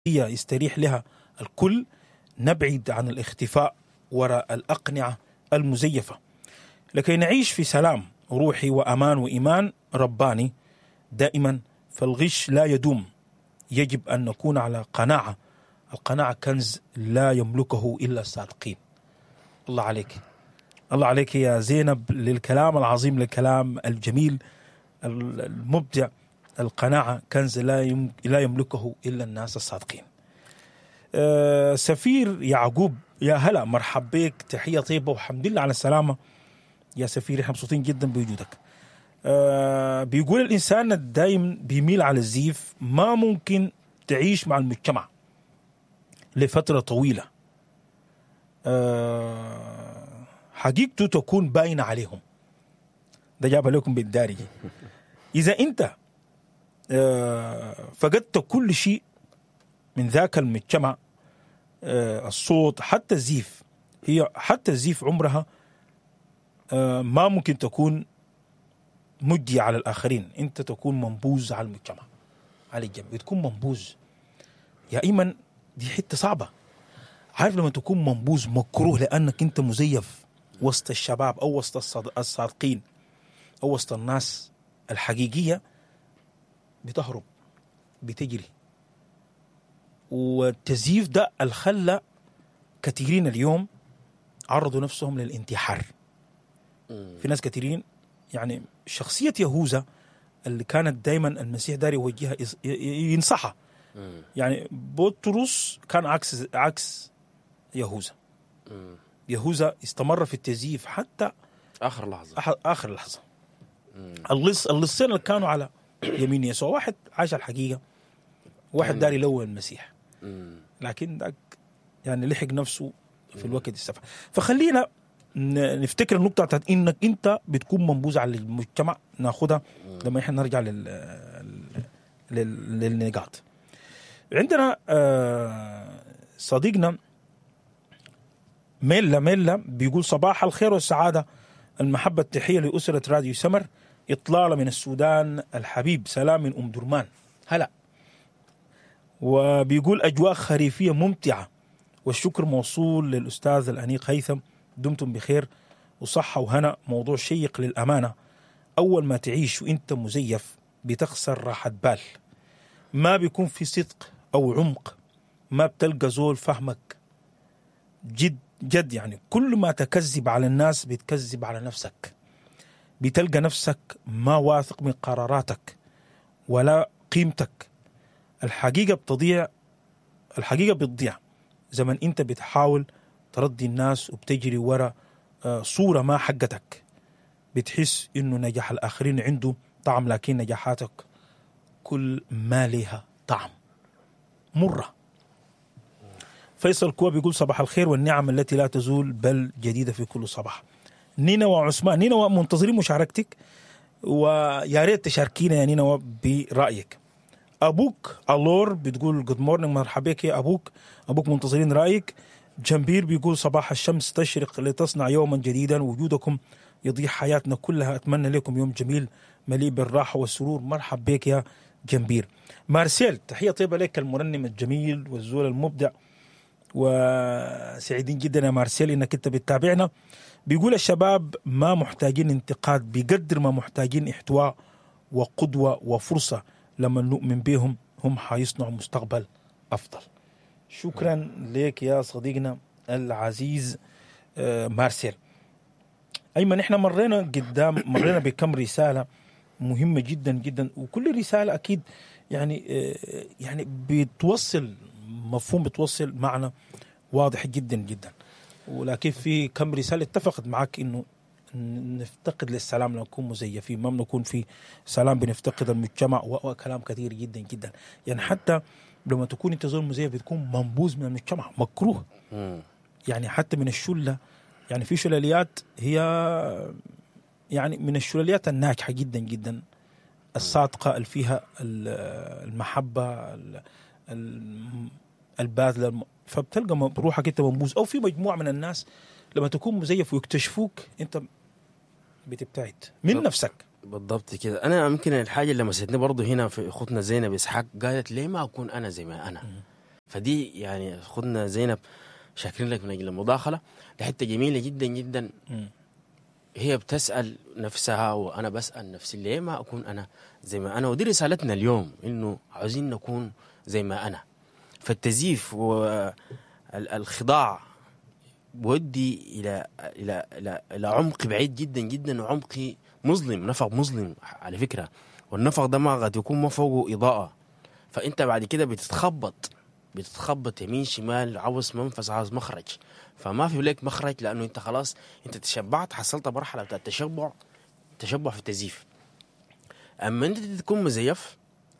يستريح لها الكل، نبعد عن الاختفاء وراء الأقنعة المزيفة لكي نعيش في سلام روحي وأمان وإيمان رباني دائما. فالغش لا يدوم، يجب أن نكون على قناعة. القناعة كنز لا يملكه إلا الصادقين. الله عليك، الله عليك يا زينب للكلام العظيم، للكلام الجميل المبدع. القناعة كنز لا يملكه إلا الناس الصادقين. سفير يعقوب، يا هلا، مرحب بك، تحية طيبة والحمد لله على السلامة يا سفير، احنا مبسوطين جدا بوجودك. بيقول الإنسان الدائم بيميل على الزيف، ما ممكن تعيش مع المجتمع لفترة طويلة، حقيقته تكون باينة عليهم. ده جاب لكم بالدارجة. إذا أنت فقدت كل شيء من ذاك المجتمع، الصوت، حتى الزيف، هي حتى الزيف عمرها ما ممكن تكون مجدية على الآخرين. أنت تكون منبوذ على المجتمع، على الجنب بتكون منبوذ يا إيمن. دي حتة صعبة. عارف لما تكون منبوذ مكروه لأنك أنت مزيف وسط الشباب أو وسط الصادقين أو وسط الناس الحقيقية، بتهرب، بتجري. والتزييف ده الخلى كثيرين اليوم عرضوا نفسهم للانتحار. في ناس كثيرين، يعني شخصية يهوذا اللي كانت دايما المسيح داري يوجهها ينصحها. يعني بطرس كان عكس يهوذا. يهوذا استمر في التزييف حتى آخر لحظة. اللصين اللي كانوا على يمين يسوع، واحد عاش الحقيقة، واحد داري يلوى المسيح، لكن داك يعني لحق نفسه في الوقت السفر. فخلينا نفتكر النقطة بتاعت إنك أنت بتكون منبوذ على المجتمع، ناخدها لما إحنا نرجع للنقاط. عندنا صديقنا ميلا بيقول صباح الخير والسعادة، المحبة، التحية لأسرة راديو سمر، إطلالة من السودان الحبيب، سلام من أم درمان. هلا. وبيقول أجواء خريفية ممتعة، والشكر موصول للأستاذ الأنيق هيثم، دمتم بخير وصحة وهنا. موضوع شيق للأمانة. أول ما تعيش وإنت مزيف بتخسر راحة بال، ما بيكون في صدق أو عمق، ما بتلقى زول فهمك جد. يعني كل ما تكذب على الناس بتكذب على نفسك، بتلقى نفسك ما واثق من قراراتك ولا قيمتك. الحقيقة بتضيع زمن انت بتحاول ترضي الناس وبتجري ورا صورة ما حقتك. بتحس انه نجاح الآخرين عنده طعم، لكن نجاحاتك كل ما لها طعم مرة. فيصل كوا بيقول صباح الخير والنعم التي لا تزول بل جديدة في كل صباح. نينا وعثمان، نينا منتظرين مشاركتك، ويا ريت تشاركينا يا نينا برأيك. أبوك ألور بتقول جود مورنينج، مرحبا بك يا أبوك منتظرين رأيك. جنبير بيقول صباح الشمس تشرق لتصنع يوما جديدا، وجودكم يضيء حياتنا كلها، أتمنى لكم يوم جميل مليء بالراحة والسرور. مرحبا بك يا جنبير. مارسيل، تحية طيبة لك، المرنم الجميل والزول المبدع، وسعيدين جدا يا مارسيل انك انت بتتابعنا. بيقول الشباب ما محتاجين انتقاد بقدر ما محتاجين احتواء وقدوة وفرصة، لما نؤمن بهم هم حيصنعوا مستقبل أفضل. شكرا لك يا صديقنا العزيز مارسيل. أيمن، إحنا مرينا بكم رسالة مهمة جدا جدا، وكل رسالة أكيد يعني بتوصل مفهوم، بتوصل معنى واضح جدا جدا. ولكن في كم رسالة اتفقت معك إنه نفتقد للسلام لما نكون مزيفين، ما بنكون في سلام بنفتقد المجتمع، وكلام كثير جدا جدا. يعني حتى لما تكون انت زول مزيف بتكون منبوذ من المجتمع، مكروه. يعني حتى من الشلة، يعني في شلاليات هي يعني من الشلاليات الناجحة جدا جدا، الصادقة اللي فيها المحبة الباذلة، فبتلقى بروحك انت منبوذ. او في مجموعة من الناس لما تكون مزيف ويكتشفوك انت بتبتعد من نفسك. بالضبط كده. انا يمكن الحاجه اللي لمستني برضه هنا في اخوتنا زينب اسحاق، قالت ليه ما اكون انا زي ما انا. فدي يعني خدنا زينب شاكرين لك من أجل المداخلة. دي حتة جميلة جدا جدا. هي بتسأل نفسها وأنا بسأل نفسي ليه ما أكون أنا زي ما أنا. ودي رسالتنا اليوم، إنه عاوزين نكون زي ما أنا. فالتزييف والخضاع بودي إلى عمق بعيد جدا جدا، وعمق مظلم، نفق مظلم على فكرة. والنفق ده ما قد يكون ما فوقه إضاءة. فأنت بعد كده بتتخبط يمين شمال، عاوز منفذ، عاوز مخرج. فما في لك مخرج، لأنه أنت خلاص أنت تشبعت، حصلت مرحلة بتاعت تشبع في التزييف. أما أنت تكون مزيف،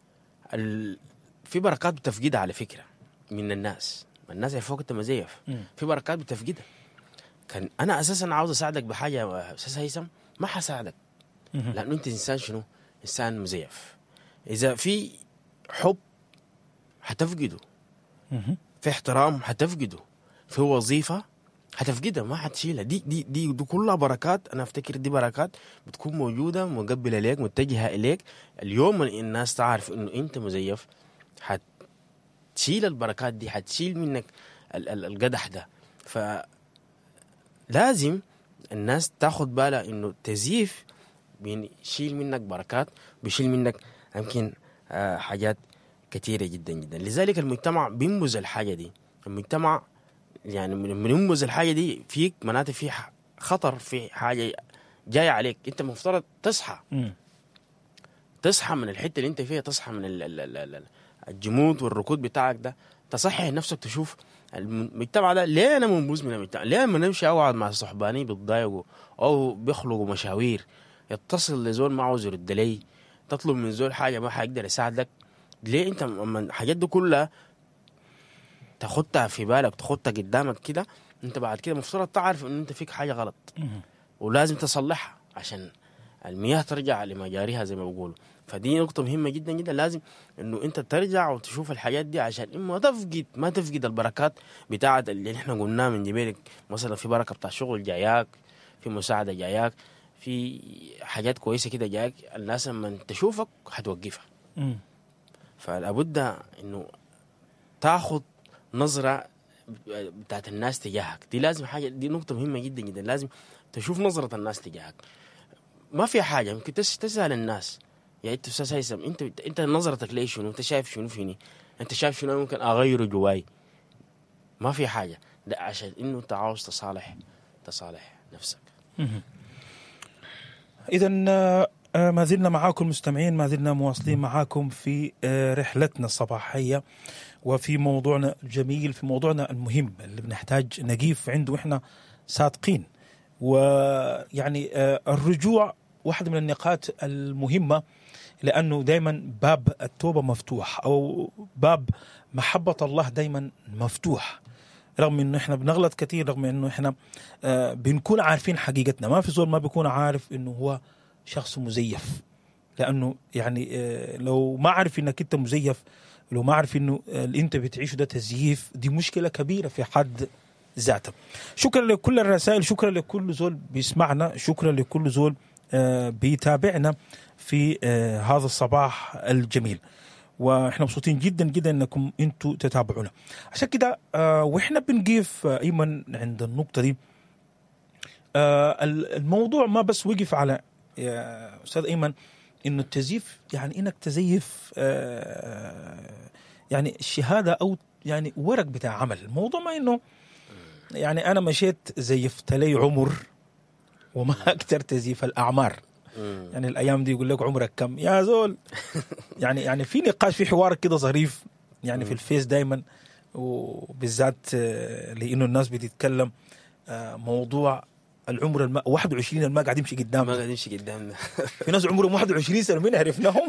في بركات بتفقدها على فكرة من الناس اللي فوق أنت مزيف. في بركات بتفقدها. كان أنا أساسا عاوز أساعدك بحاجة يا أستاذ هيثم، ما حساعدك، لأنه أنت إنسان شنو؟ إنسان مزيف. إذا في حب حتفقده، في احترام حتفقده، في وظيفة حتفقدها، ما حتشيلها. دي كلها بركات. أنا أفتكر دي بركات بتكون موجودة مقبلة ليك، متجهة إليك. اليوم الناس تعرف إنه أنت مزيف، حتشيل البركات دي، حتشيل منك القدح ده. فلازم الناس تاخد بالها إنه التزييف بيشيل منك بركات، بيشيل منك يمكن حاجات كثيرة جدا جدا. لذلك المجتمع بينبذ الحاجة دي. المجتمع يعني من ينبذ الحاجة دي فيك، معناته في خطر، في حاجة جاية عليك. انت مفترض تصحى من الحتة اللي انت فيها، تصحى من الجمود والركود بتاعك ده، تصحح نفسك، تشوف المجتمع ده ليه انا منبوذ من المجتمع. ليه ما نمشي اقعد مع صحباني بيتضايقوا او بيخلقوا مشاوير، يتصل لزول ما عاوز يرد لي، تطلب من زول حاجة ما حيقدر يساعدك. ليه انت اما الحاجات دي كلها تاخدها في بالك، تاخدها قدامك كده، انت بعد كده مفترض تعرف ان انت فيك حاجة غلط ولازم تصلحها عشان المياه ترجع لمجاريها زي ما بيقولوا. فدي نقطة مهمة جدا جدا. لازم انه انت ترجع وتشوف الحاجات دي عشان ما تفقد البركات بتاعت اللي احنا قلناه من جميلك. مثلا في بركة بتاع شغل جاياك، في مساعدة جاياك، في حاجات كويسة كده جايك، الناس لما تشوفك هتوقفها. فلابد انه تاخد نظرة بتاعت الناس تجاهك. دي لازم حاجة، دي نقطة مهمة جدا جدا. لازم تشوف نظرة الناس تجاهك. ما في حاجة ممكن تسأل الناس، يعني انت استاذ هيثم، انت نظرتك ليش شنو؟ انت شايف شنو فيني؟ انت شايف شنو ممكن اغيره جواي؟ ما في حاجة. لا، عشان انه انت عاوز تصالح نفسك. إذا ما زلنا معاكم مستمعين، ما زلنا مواصلين معاكم في رحلتنا الصباحية، وفي موضوعنا الجميل، في موضوعنا المهم اللي بنحتاج نقيف عنده وإحنا صادقين. ويعني الرجوع واحد من النقاط المهمة، لأنه دايما باب التوبة مفتوح، أو باب محبة الله دايما مفتوح، رغم انه احنا بنغلط كثير، رغم انه احنا بنكون عارفين حقيقتنا. ما في زول ما بيكون عارف انه هو شخص مزيف، لانه يعني لو ما عارف انك انت مزيف، لو ما عارف انه اللي انت بتعيشه ده تزييف، دي مشكلة كبيرة في حد ذاته. شكرا لكل الرسائل، شكرا لكل زول بيسمعنا، شكرا لكل زول بيتابعنا في هذا الصباح الجميل، واحنا مبسوطين جدا جدا انكم انتوا تتابعونا. عشان كده واحنا بنقيف ايمن عند النقطه دي، الموضوع ما بس وقف على يا استاذ ايمن انه التزييف، يعني انك تزيف يعني الشهاده او يعني ورق بتاع عمل. الموضوع ما انه يعني انا مشيت زيفت لي عمر، وما اكثر تزييف الاعمار. يعني الايام دي يقول لك عمرك كم يا زول. يعني في نقاش، في حوار كده ظريف يعني في الفيس دايما، وبالذات لانه الناس بتتكلم موضوع العمر 21 ما قاعد يمشي قدامنا. في ناس عمرهم 21 سنه من عرفناهم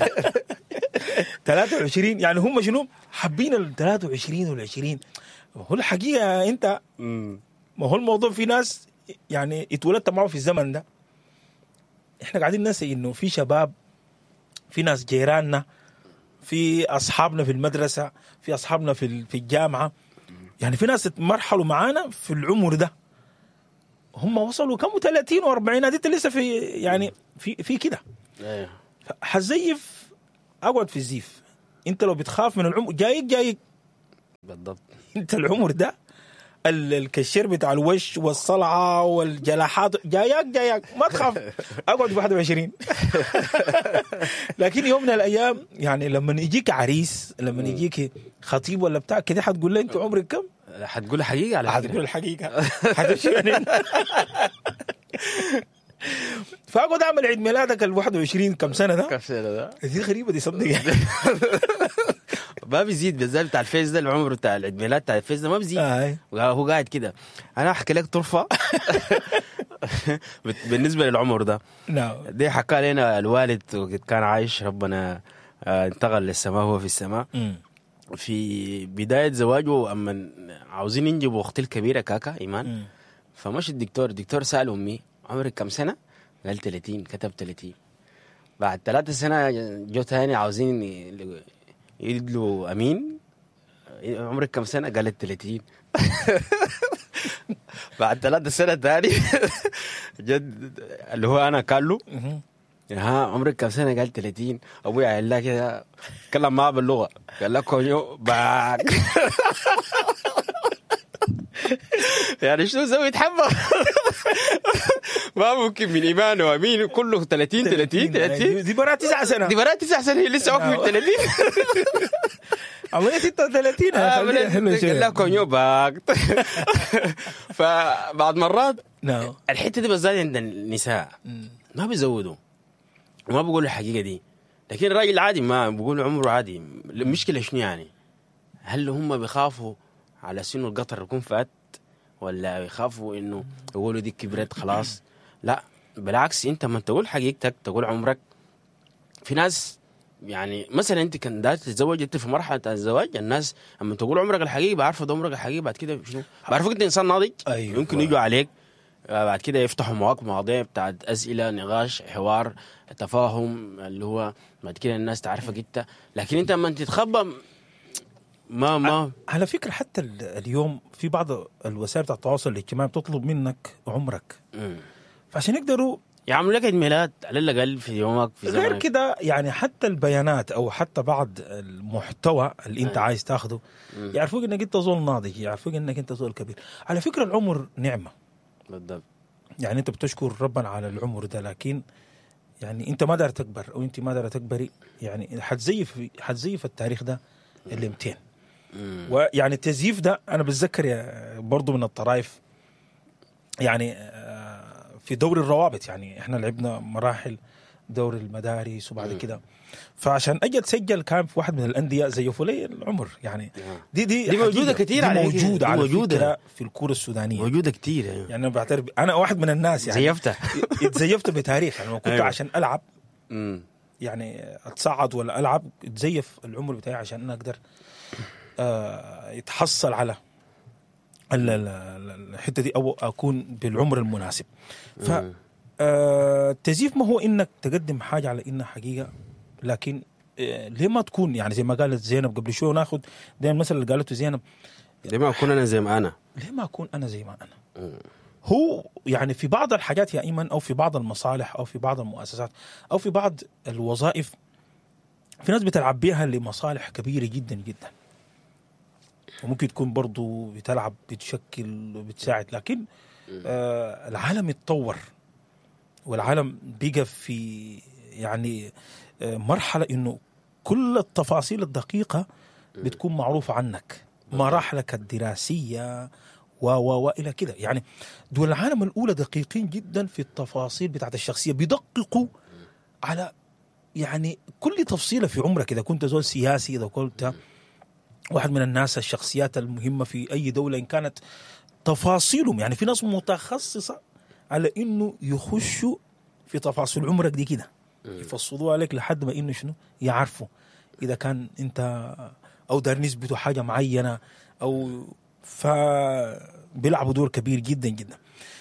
23. يعني هم شنو حابين ال 23 وال 20. هو الحقيقه انت ما هو الموضوع، في ناس يعني اتولدت معه في الزمن ده. احنا قاعدين ننسى انه في شباب، في ناس جيراننا، في اصحابنا في المدرسه، في اصحابنا في الجامعه، يعني في ناس اتمرحلوا معانا في العمر ده، هم وصلوا كم 30 و40، انت لسه في يعني في كده. حزيف اقعد في الزيف. انت لو بتخاف من العمر جايك بالضبط. انت العمر ده الكشير بتاع الوش والصلعه والجلاحات جاياك ما تخاف، اقعد في 21. لكن يوم من الايام يعني لما يجيك عريس، لما يجيك خطيب ولا بتاع كده، حتقول له انت عمرك كم؟ حتقول حقيقة على حتقول فكرة. الحقيقه. حتشيرني. فاقعد اعمل عيد ميلادك ال 21 كم سنه ده؟ كم سنة ده؟ دي غريبه دي صدق يعني. ما بيزيد بالذات بتاع الفيس ده، العمر بتاع العيد ميلاد بتاع الفيس ده ما بيزيد. هو قاعد كده. انا احكي لك طرفه. بالنسبه للعمر ده، نعم. دي حكى لنا الوالد وقت كان عايش، ربنا انتقل للسماء، هو في السماء. في بدايه زواجه اما عاوزين ينجبوا اختي الكبيره كاكا ايمان، فمشي الدكتور سال امي عمرك كم سنه؟ قال 30. كتب 30. بعد 3 سنة جو تاني عاوزين يدلوا امين، عمرك كم سنه؟ قالت 30. بعد 3 سنة تاني جد اللي هو انا قال له ها عمرك كم سنه؟ قال 30. ابويا قال لها كده، تكلم معاه باللغه، قال لك كونيو باك. يعني شنو سوي يتحمى؟ ما ممكن من ايمان وامين كله 30. دي برا 9 سنة. دي برات 9 سنين هي لسه اكمل 30. عمري 36. قال لك كونيو باك. فبعد مرات الحته دي بالذات عند النساء ما بيزودوا وما بيقولوا الحقيقه دي، لكن الراجل العادي ما بيقولوا عمره عادي. المشكله شنو يعني؟ هل هم بيخافوا على سنه القطر يكون فات، ولا بيخافوا انه يقولوا دي كبرت خلاص؟ لا بالعكس، انت ما تقول حقيقتك، تقول عمرك. في ناس يعني مثلا انت كان داير تتزوج، انت في مرحله الزواج، الناس اما تقول عمرك الحقيقي بعرفوا ده عمرك الحقيقي، بعد كده شنو بعرفوك انت انسان ناضج. أيوة. يمكن يجوا عليك بعد كده يفتحوا مواضيع بتاعت اسئله، نقاش، حوار، تفاهم، اللي هو بعد كده الناس تعرفك انت. لكن انت اما انت تتخبى ما على فكره حتى اليوم في بعض الوسائل بتاعت التواصل الاجتماعي بتطلب منك عمرك فعشان يقدروا يعملوا لك عيد ميلاد على الاقل في يومك في زمانك. غير كده يعني حتى البيانات او حتى بعض المحتوى اللي انت عايز تاخده يعرفوك انك انت زول ناضج، يعرفوك انك انت زول كبير. على فكره العمر نعمه بالضبط، يعني انت بتشكر ربنا على العمر ده، لكن يعني انت ما دار تكبر او انت ما دار تكبري، يعني حتزيف التاريخ ده اللي 200. ويعني التزييف ده انا بتذكر برضو من الطرائف، يعني في دور الروابط، يعني احنا لعبنا مراحل دور المدارس وبعد كده، فعشان اجي اتسجل كان في واحد من الانديه زيفوا لي العمر. يعني دي موجوده كثير، على موجوده على فكره في الكوره السودانيه، موجوده كثير. يعني انا بعترف انا واحد من الناس يعني اتزيفت بتاريخ، يعني كنت عشان العب يعني اتصعد ولا العب اتزيف العمر بتاعي عشان انا اقدر يتحصل على الحته دي او اكون بالعمر المناسب. ف التزييف ما هو انك تقدم حاجه على انها حقيقه، لكن ليه ما تكون يعني زي ما قالت زينب قبل شويه، ناخذ ده المثل اللي قالته زينب، ليه ما اكون انا زي ما انا، ليه ما اكون انا زي ما انا. هو يعني في بعض الحاجات يا ايمن، او في بعض المصالح، او في بعض المؤسسات، او في بعض الوظائف، في ناس بتلعب بيها لمصالح كبيره جدا جدا، وممكن تكون برضو بتلعب بتشكل وبتساعد، لكن العالم يتطور والعالم بيقى في يعني مرحلة انه كل التفاصيل الدقيقة بتكون معروفة عنك، مراحلك الدراسية والى كده. يعني دول العالم الاولى دقيقين جدا في التفاصيل بتاعت الشخصية، بيدققوا على يعني كل تفصيلة في عمرك. اذا كنت زول سياسي، اذا كنت واحد من الناس الشخصيات المهمة في أي دولة، إن كانت تفاصيلهم يعني في ناس متخصصة على إنه يخشوا في تفاصيل عمرك دي كده، يفصلوها لك لحد ما إنه شنو يعرفوا إذا كان أنت أو دار نسبته حاجة معينة أو فبيلعبوا دور كبير جدا جدا.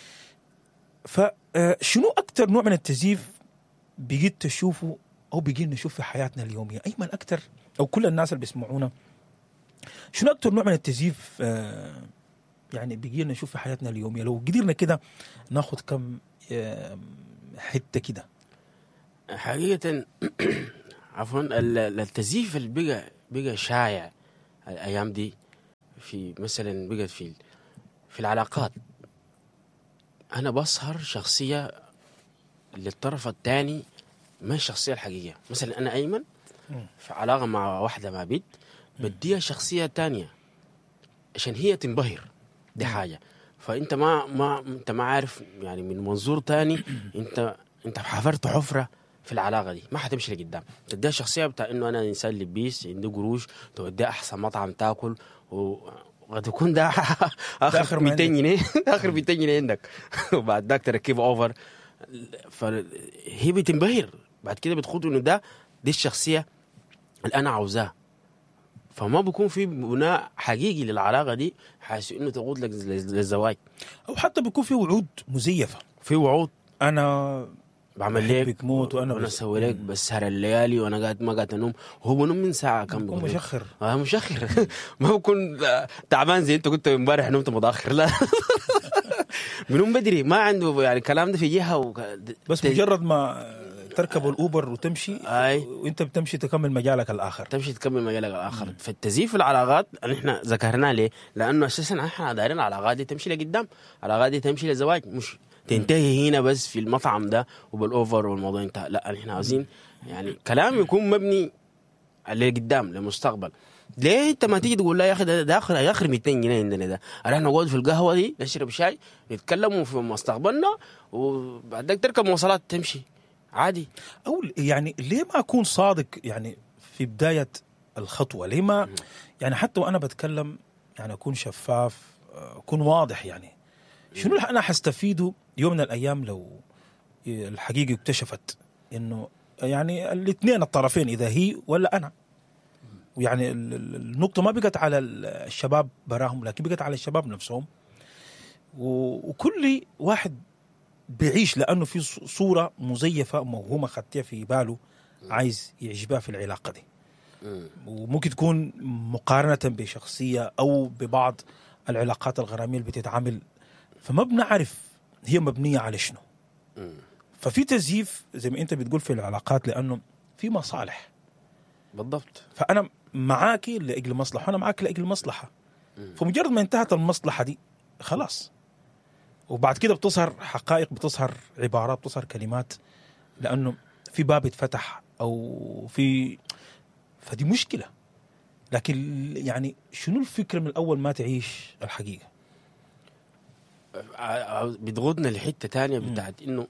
فشنو أكتر نوع من التزييف بيجي تشوفه أو بيجي نشوف في حياتنا اليومية أيمن أكتر، أو كل الناس اللي بيسمعونا، شنو أكتر نوع من التزييف يعني بيجينا نشوف في حياتنا اليومية؟ لو قدرنا كده ناخد كم حتة كده. حقيقة عفوا التزييف اللي بقى شايع الأيام دي في مثلا بقت في العلاقات، انا بظهر شخصيه للطرف الثاني ما الشخصيه الحقيقيه. مثلا انا ايمن في علاقه مع واحده مع بنت، بديها شخصيه تانية عشان هي تنبهر، دي حاجه. فانت ما عارف يعني من منظور تاني انت حفرت حفره في العلاقه دي، ما حتمشي لقدام. تديها الشخصيه بتاع انه انا انسان لبيس عندي قروش، توديها احسن مطعم تاكل، وقد يكون ده اخر 200 جنيه اخر 200 جنيه عندك وبعد ذاك تركب اوفر. فهي بتنبهر بعد كده، بتخوض انه دي الشخصيه اللي انا عاوزاه. فما بيكون في بناء حقيقي للعلاقه دي، حاسس انه تقود لك للزواج. او حتى بيكون في وعود مزيفه، في وعود انا بعمل لك موت وانا اسوي لك بسهر الليالي وانا قاعد ما قاعد انوم، وهو بنوم من ساعه كم بكون مشخر. مشخر ما بكون تعبان زي انت كنت امبارح نمت متاخر، لا بنوم بدري، ما عنده يعني الكلام ده في جهه بس مجرد ما تركب الأوبر وتمشي وانت بتمشي تكمل مجالك الآخر، تمشي تكمل مجالك الآخر. فالتزييف العلاقات احنا ذكرناه ليه؟ لأنه أساسا احنا دايرين العلاقات دي تمشي لقدام، العلاقات دي تمشي للزواج، مش تنتهي هنا بس في المطعم ده وبالأوفر والموضوع انتهى. لا، احنا عاوزين يعني كلام يكون مبني لقدام للمستقبل. ليه انت ما تيجي تقول لا يا اخي ده اخر 200 جنيه عندنا، ده احنا نقعد في القهوه دي نشرب شاي نتكلموا في مستقبلنا، وبعد ذلك تركب مواصلات تمشي عادي. او يعني ليه ما اكون صادق يعني في بدايه الخطوه؟ ليه ما يعني حتى وانا بتكلم يعني اكون شفاف، اكون واضح؟ يعني شنو اللي انا حستفيده يوم من الايام لو الحقيقه اكتشفت انه يعني الاثنين الطرفين، اذا هي ولا انا، ويعني النقطه ما بقت على الشباب براهم، لكن بقت على الشباب نفسهم، وكل واحد بيعيش لأنه في صورة مزيفة موهومة خدتها في باله عايز يعجبها في العلاقة دي، وممكن تكون مقارنة بشخصية أو ببعض العلاقات الغرامية اللي بتتعامل، فما بنعرف هي مبنية على شنو. ففي تزييف زي ما أنت بتقول في العلاقات لأنه في مصالح. بالضبط. فأنا معاكي لأجل مصلحة وأنا معاك لأجل مصلحة، فمجرد ما انتهت المصلحة دي خلاص، وبعد كده بتظهر حقائق، بتظهر عبارات، بتظهر كلمات، لأنه في باب اتفتح أو فدي مشكلة. لكن يعني شنو الفكرة من الأول ما تعيش الحقيقة؟ بتغضنا لحتة تانية بتاعت إنه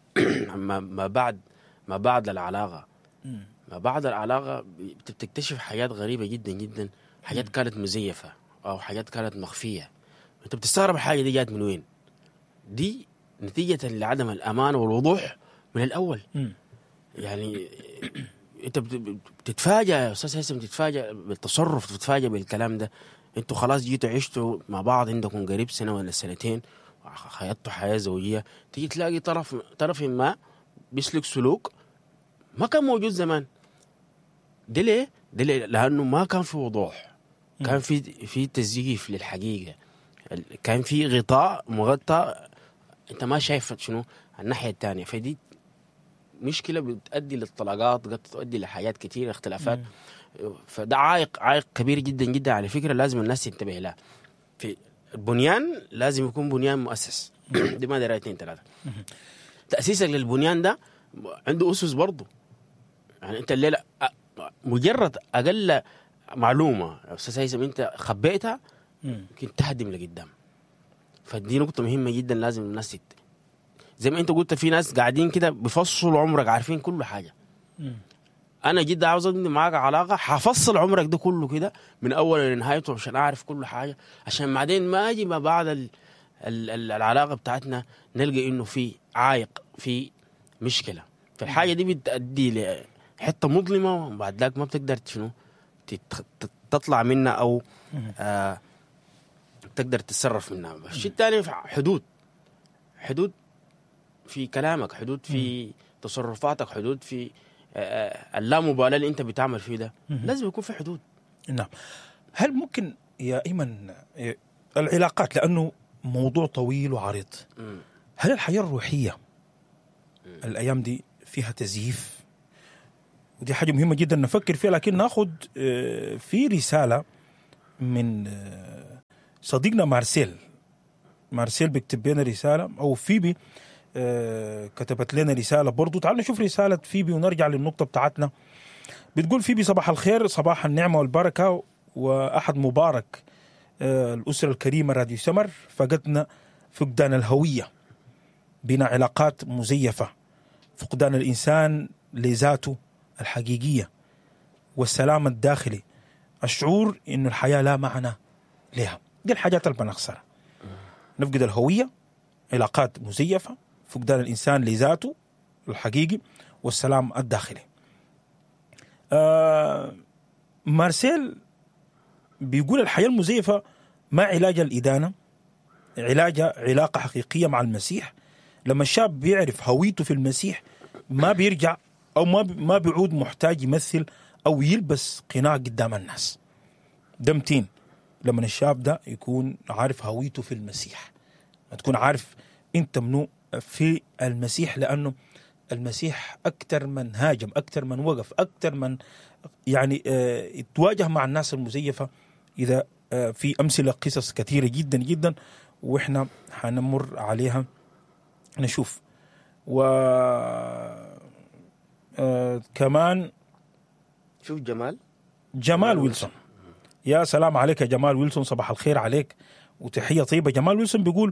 ما بعد العلاقة، ما بعد العلاقة بتكتشف حاجات غريبة جدا جدا، حاجات كانت مزيفة أو حاجات كانت مخفية. أنت بتستغرب الحاجة دي جات من وين؟ دي نتيجة لعدم الأمان والوضوح من الأول. يعني أنت بتتفاجأ يا أستاذ هيثم، بتتفاجأ بالتصرف، بتتفاجأ بالكلام ده. أنتوا خلاص جيتوا عشتوا مع بعض، عندكم قريب سنة ولا سنتين، خيطتوا حياة زوجية، تيجي تلاقي طرف ما بيسلك سلوك ما كان موجود زمان. ده ليه؟ لأنه ما كان في وضوح، كان في تزييف للحقيقة، كان في غطاء مغطى، انت ما شايف شنو الناحيه الثانيه. فدي مشكله بتؤدي للطلاقات، قد تؤدي لحاجات كثيره، اختلافات. فده عائق كبير جدا جدا على فكره، لازم الناس تنتبه لها. في البنيان لازم يكون بنيان مؤسس دي ما دايره 2 3. تاسيسك للبنيان ده عنده اسس برضه. يعني انت الليله مجرد اقل معلومه يا استاذ هيثم انت خبيتها ممكن تهدم لقدام. فدي نقطة مهمة جدا، لازم الناس زي ما انت قلت في ناس قاعدين كده بفصلوا عمرك عارفين كل حاجة. انا جدا عاوز ابني معاك علاقة، حفصل عمرك ده كله كده من اول لنهايته عشان اعرف كل حاجة، عشان بعدين ما اجي ما بعد العلاقة بتاعتنا نلقى انه في عائق، في مشكلة. فالحاجة دي بتؤدي لحتة مظلمة، وبعد ذاك ما بتقدر شنو تطلع منها او تقدر تتصرف منها. الشيء الثاني حدود في كلامك، حدود في تصرفاتك، حدود في اللامبالاة اللي انت بتعمل فيه ده. لازم يكون في حدود. نعم. هل ممكن يا ايمن العلاقات، لانه موضوع طويل وعريض، هل الحياة الروحية الايام دي فيها تزييف؟ ودي حاجة مهمة جدا نفكر فيها، لكن ناخذ في رسالة من صديقنا مارسيل بيكتب لنا رسالة، أو فيبي كتبت لنا رسالة برضو. تعالوا نشوف رسالة فيبي ونرجع للنقطة بتاعتنا. بتقول فيبي: صباح الخير، صباح النعمة والبركة وأحد مبارك. الأسرة الكريمة راديو سمر فقدنا فقدان الهوية، بنا علاقات مزيفة، فقدان الإنسان لذاته الحقيقية والسلام الداخلي، الشعور إنه الحياة لا معنى لها. دي الحاجات اللي بنخسرها، نفقد الهوية، علاقات مزيفة، فقدان الإنسان لذاته الحقيقي والسلام الداخلي. مارسيل بيقول الحياة المزيفة ما علاج الإدانة، علاج علاقة حقيقية مع المسيح. لما الشاب بيعرف هويته في المسيح ما بيرجع أو ما بيعود محتاج يمثل أو يلبس قناع قدام الناس. ده متين لما الشاب ده يكون عارف هويته في المسيح، تكون عارف أنت منو في المسيح، لأنه المسيح أكتر من هاجم، أكتر من وقف، أكتر من يعني يتواجه مع الناس المزيفة. إذا في أمثلة قصص كثيرة جدا جدا وإحنا حنمر عليها نشوف. كمان شوف جمال ويلسون. يا سلام عليك يا جمال ويلسون، صباح الخير عليك وتحية طيبة. جمال ويلسون بيقول: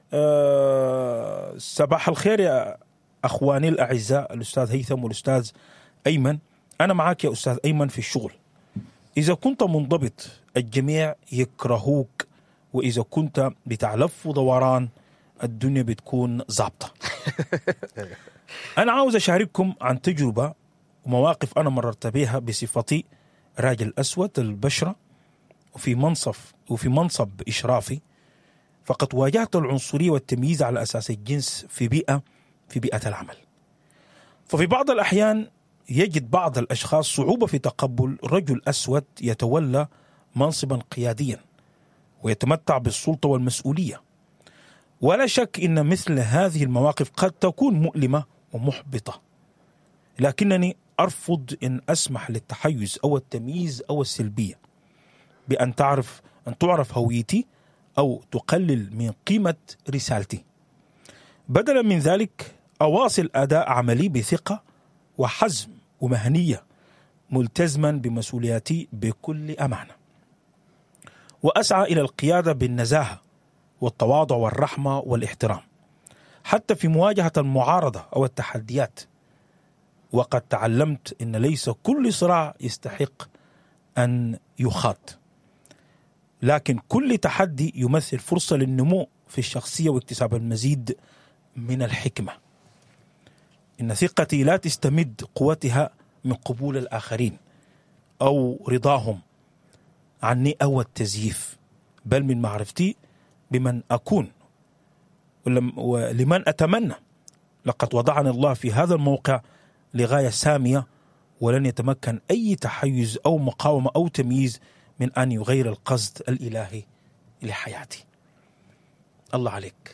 صباح الخير يا أخواني الأعزاء الأستاذ هيثم والأستاذ أيمن. أنا معاك يا أستاذ أيمن في الشغل. إذا كنت منضبط الجميع يكرهوك، وإذا كنت بتاع لف ودوران الدنيا بتكون ظابطة. أنا عاوز أشارككم عن تجربة ومواقف أنا مررت بها بصفتي راجل أسود البشرة وفي منصب إشرافي. فقد واجهت العنصرية والتمييز على أساس الجنس في بيئة العمل. ففي بعض الأحيان يجد بعض الأشخاص صعوبة في تقبل رجل أسود يتولى منصبا قياديا ويتمتع بالسلطة والمسؤولية. ولا شك إن مثل هذه المواقف قد تكون مؤلمة ومحبطة، لكنني أرفض أن أسمح للتحيز أو التمييز أو السلبية بأن تعرف هويتي أو تقلل من قيمة رسالتي. بدلا من ذلك أواصل أداء عملي بثقة وحزم ومهنية، ملتزما بمسؤولياتي بكل أمانة، وأسعى إلى القيادة بالنزاهة والتواضع والرحمة والاحترام حتى في مواجهة المعارضة أو التحديات. وقد تعلمت أن ليس كل صراع يستحق أن يخاض، لكن كل تحدي يمثل فرصة للنمو في الشخصية واكتساب المزيد من الحكمة. إن ثقتي لا تستمد قوتها من قبول الآخرين أو رضاهم عني أو التزييف، بل من معرفتي بمن أكون ولمن أتمنى. لقد وضعني الله في هذا الموقع لغاية سامية، ولن يتمكن أي تحيز أو مقاومة أو تمييز من أن يغير القصد الإلهي لحياتي. الله عليك.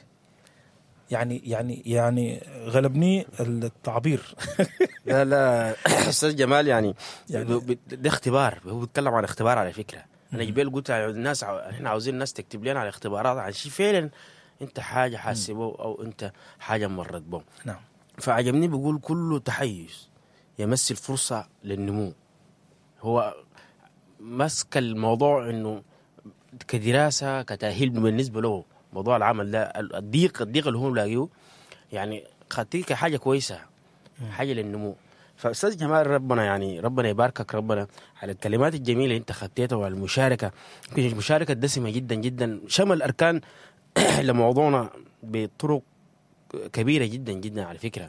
يعني غلبني التعبير. لا أستاذ جمال يعني ده اختبار، هو بيتكلم عن اختبار على فكرة. أنا جبال قلت الناس احنا عاوزين الناس تكتب لنا على اختبارات عن شيء فعلا أنت حاجة حاسبه أو أنت حاجة مرت به. نعم. فعجبني بيقول كل تحيز يمثل فرصة للنمو. هو مسك الموضوع إنه كدراسة كتأهيل بالنسبة له موضوع العمل ده الضيق اللي هم لاقيه يعني خدتيه كحاجة كويسة، حاجة للنمو. فأستاذ جمال ربنا يباركك ربنا على الكلمات الجميلة اللي انت خدتها وعلى المشاركة الدسمة جدا جدا، شمل أركان لموضوعنا بطرق كبيرة جدا جدا على فكرة.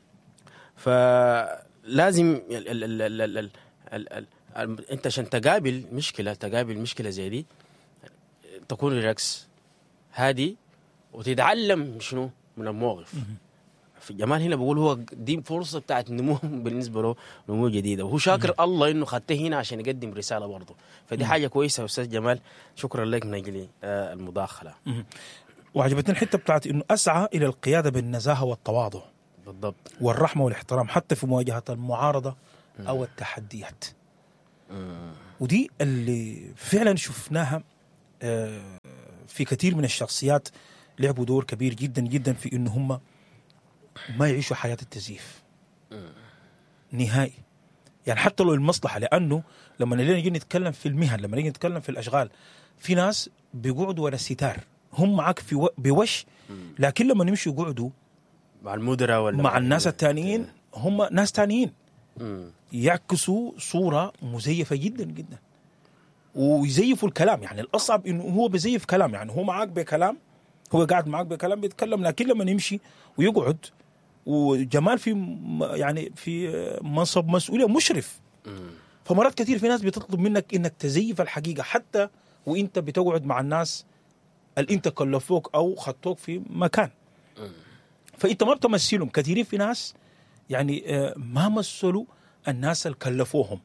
فلازم انت عشان تقابل مشكلة زي دي تكون ريلاكس هادي وتتعلم شنو من الموقف. في جمال هنا بقول هو دي فرصة بتاعت نمو بالنسبة له، نمو جديدة، وهو شاكر الله إنه خدته هنا عشان يقدم رسالة برضه. فدي حاجة كويسة أستاذ جمال، شكرا لك من أجل المداخلة. وعجبتني الحتة بتاعت إنه أسعى إلى القيادة بالنزاهة والتواضع بالضبط والرحمة والاحترام حتى في مواجهة المعارضة أو التحديات. ودي اللي فعلا شفناها في كثير من الشخصيات لعبوا دور كبير جدا جدا في إنه هم ما يعيشوا حياة التزييف نهائي. يعني حتى لو المصلحة، لأنه لما نيجي نتكلم في المهن، لما نيجي نتكلم في الأشغال، في ناس بيقعدوا ورا الستار، هم معك في بوش، لكن لما يمشوا يقعدوا مع المدراء ولا مع الناس التانيين هم ناس تانيين يعكسوا صورة مزيفة جدا جدا ويزيفوا الكلام. يعني الأصعب إنه هو بيزيف كلام، يعني هو معك بكلام، هو قاعد معك بكلام بيتكلم، لكن لما يمشي ويقعد وجمال في يعني في منصب مسؤولية مشرف، فمرات كثير في ناس بتطلب منك إنك تزيف الحقيقة حتى وإنت بتقعد مع الناس اللي إنت كلفوك أو خطوك في مكان، فأنت ما بتمثلهم. كثيرين في ناس يعني ما مثلوا الناس اللي كلفوهم،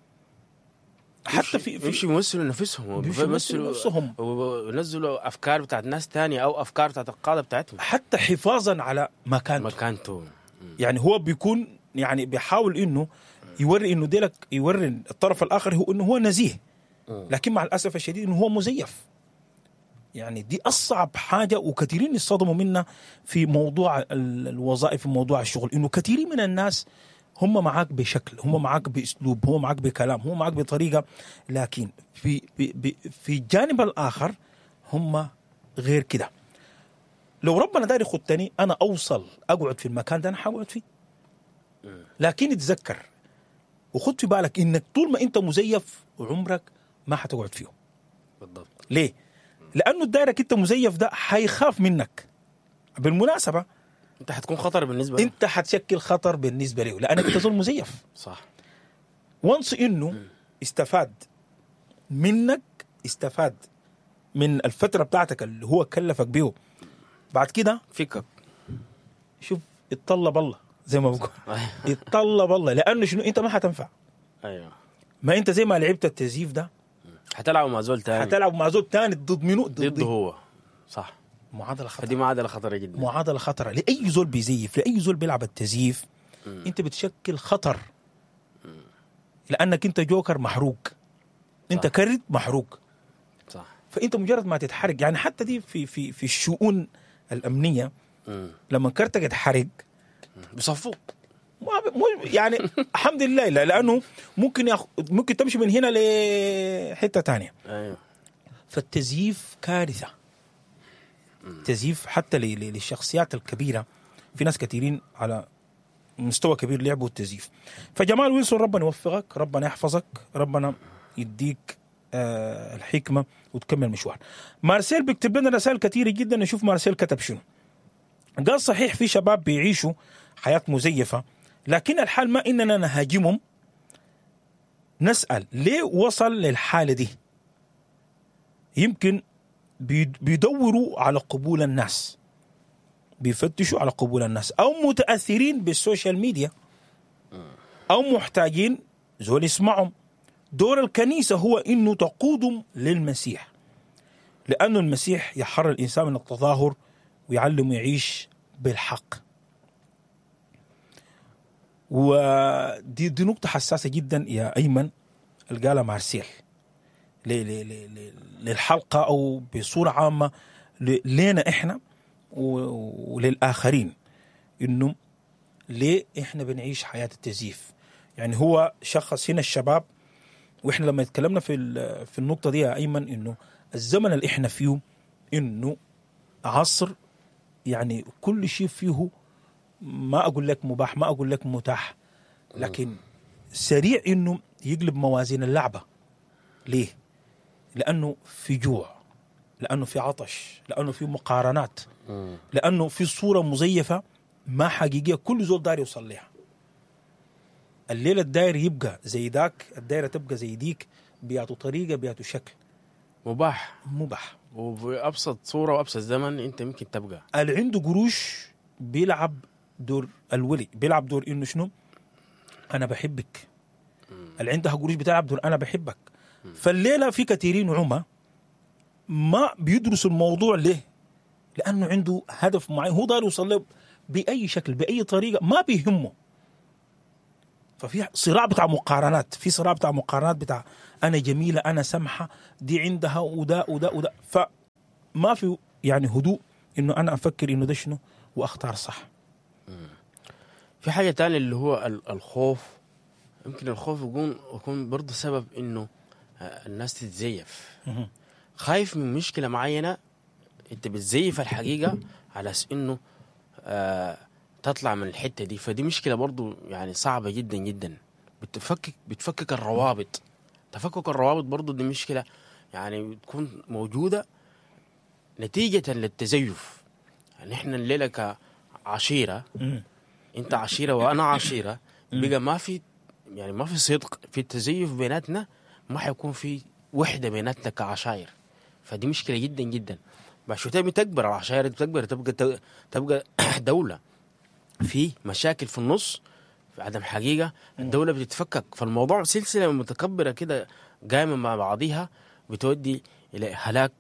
حتى في يمثلوا نفسهم، بيمثلوا نفسهم ونزلوا افكار بتاعت ناس تانية او افكار بتاعت القاده بتاعتهم حتى حفاظا على مكانته. يعني هو بيكون يعني بيحاول انه يوري انه ديلك، يوري الطرف الاخر هو انه هو نزيه، لكن مع الاسف الشديد انه هو مزيف. يعني دي اصعب حاجه، وكثيرين يصطدموا منها في موضوع الوظائف، في موضوع الشغل، انه كثيرين من الناس هم معاك بشكل، هم معاك باسلوب، هم معاك بكلام، هم معاك بطريقه، لكن في الجانب الاخر هم غير كده. لو ربنا داري خدتني انا اوصل اقعد في المكان ده، انا حقعد فيه، لكن اتذكر وخد في بالك انك طول ما انت مزيف وعمرك ما حتقعد فيه. بالضبط. ليه؟ لانه الدايرك انت مزيف ده حيخاف منك. بالمناسبه انت حتكون خطر بالنسبه له، انت حتشكل خطر بالنسبه له، لانك انت زول مزيف. صح. وانس انه استفاد منك، استفاد من الفتره بتاعتك اللي هو كلفك به، بعد كده فكك شوف اتطلب الله زي ما بقول اتطلب الله، لانه شنو انت ما حتنفع. ايوه، ما انت زي ما لعبت التزييف ده حتلعبوا مع زول تاني، حتلعب مع زول تاني ضد منو؟ ضده هو. صح. معادله خطره. دي معادله خطره جدا، معادله خطره لاي زول بيزيف، لاي زول بيلعب التزييف. انت بتشكل خطر، لانك انت جوكر محروق، انت كرد محروق. صح. فانت مجرد ما تتحرق، يعني حتى دي في الشؤون الامنيه لما كرتك يتحرق بصفوك، يعني الحمد لله، لانه ممكن تمشي من هنا لحته تانية. ايوه. فالتزييف كارثه. تزييف حتى للشخصيات الكبيره، في ناس كثيرين على مستوى كبير لعبوا التزييف. فجمال ويلسون ربنا يوفقك، ربنا يحفظك، ربنا يديك الحكمه وتكمل مشوار. مارسيل بيكتب لنا رسائل كثيره جدا، نشوف مارسيل كتب شنو. قال صحيح في شباب بيعيشوا حياه مزيفه، لكن الحال ما اننا نهاجمهم، نسال ليه وصل للحاله دي. يمكن بيدوروا على قبول الناس، بيفتشوا على قبول الناس، أو متأثرين بالسوشيال ميديا، أو محتاجين زول يسمعهم. دور الكنيسة هو إنه تقودهم للمسيح، لأنه المسيح يحرر الإنسان من التظاهر ويعلمه يعيش بالحق. ودي نقطة حساسة جدا يا أيمن اللي قالها مارسيل للحلقة، أو بصورة عامة لينا إحنا وللآخرين، إنه ليه إحنا بنعيش حياة التزييف. يعني هو شخص هنا الشباب، وإحنا لما اتكلمنا في النقطة دي يا أيمن، إنه الزمن اللي إحنا فيه إنه عصر يعني كل شيء فيه، ما أقول لك مباح، ما أقول لك متاح، لكن سريع إنه يقلب موازين اللعبة. ليه؟ لأنه في جوع، لأنه في عطش، لأنه في مقارنات، لأنه في صورة مزيفة ما حقيقية كل زول داير يوصل لها. الليلة الداير يبقى زي داك، الدايرة تبقى زي ديك، بيعطوا طريقة، بيعطوا شكل مباح، وبأبسط صورة وأبسط زمن أنت ممكن تبقى. اللي عنده قروش بيلعب دور الولي، بيلعب دور إنه شنو؟ أنا بحبك. اللي عندها قروش بتلعب دور أنا بحبك. فالليلة في كثيرين عمى ما بيدرسوا الموضوع. ليه؟ لأنه عنده هدف معين هو داير يوصل له بأي شكل، بأي طريقة، ما بيهمه. ففي صراع بتاع مقارنات، في صراع بتاع مقارنات بتاع أنا جميلة، أنا سمحة، دي عندها ودا ودا ودا. ما في يعني هدوء إنه أنا أفكر إنه ده شنو وأختار صح. في حاجة تانية اللي هو الخوف. يمكن الخوف يكون برضه سبب إنه الناس تتزيف. خايف من مشكلة معينة، أنت بتزيف الحقيقة على إنه تطلع من الحتة دي، فدي مشكلة برضه يعني صعبة جدا جدا. بتفكك الروابط. تفكك الروابط برضه دي مشكلة يعني بتكون موجودة نتيجة للتزيف. يعني إحنا الليلة كعشيرة، أنت عشيرة وأنا عشيرة، بقى ما في يعني ما في صدق في التزيف بيناتنا، ما حيكون في وحدة بيناتنا كعشائر. فدي مشكلة جدا جدا. بعد تبي تكبر العشائر، تكبر تبقى دولة في مشاكل في النص، في عدم حقيقة، الدولة بتتفكك. فالموضوع سلسلة متكبرة كده قائمة مع بعضها بتودي إلى هلاك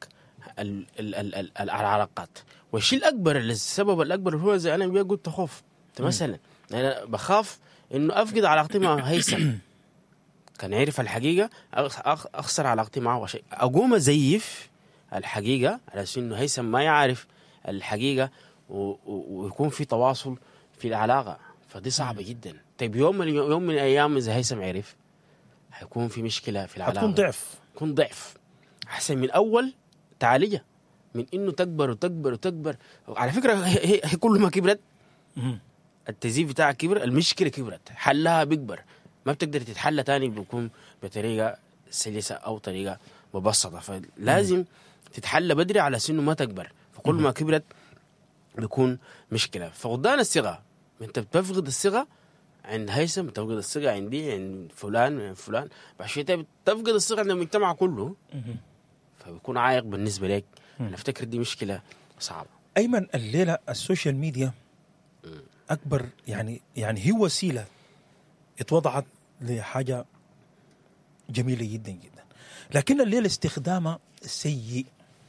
العلاقات. والشيء الأكبر، السبب الأكبر هو زي أنا قلت خوف. مثلا أنا بخاف إنه أفقد علاقتي مع هيثم، كان يعرف الحقيقة أخسر علاقتي معه شيء، أقوم أزيف الحقيقة على أساس إنه هيثم ما يعرف الحقيقة ويكون في تواصل في العلاقة. فدي صعبة جدا. طيب يوم من الأيام إذا هيثم عرف هيكون في مشكلة في العلاقة، هتكون ضعف. أحسن من أول تعالجة من إنه تكبر وتكبر وتكبر. على فكرة هي كل ما كبرت التزييف بتاعك كبر، المشكلة كبرت، حلها بيكبر، ما بتقدر تتحل تاني، بيكون بطريقة سلسة أو طريقة مبسطة. فلازم تتحل بدري على سنه ما تكبر. فكل ما كبرت بيكون مشكلة. فقدان الثقة، أنت بتفقد الثقة عند هيثم، بتفقد الثقة عندي، عند فلان فلان، بعد شوية بتفقد الثقة عند المجتمع كله، فبيكون عائق بالنسبة لك. أنا أفتكر دي مشكلة صعبة. أيمن، الليلة السوشيال ميديا أكبر يعني هي وسيلة اتوضعت لحاجة جميلة جدا جدا، لكن الليلة استخدامها سيء.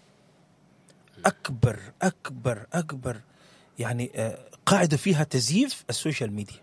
أكبر أكبر أكبر يعني قاعدة فيها تزييف السوشيال ميديا.